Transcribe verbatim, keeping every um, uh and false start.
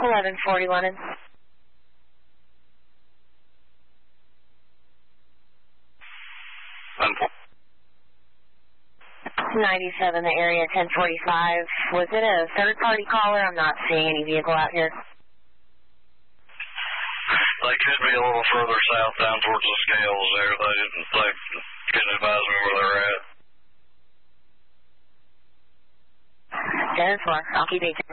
eleven forty-one. ninety-seven, the area ten forty-five. Was it a third-party caller? I'm not seeing any vehicle out here. They could be a little further south down towards the scales there. They, they couldn't advise me where they're at. ten four. I'll keep it.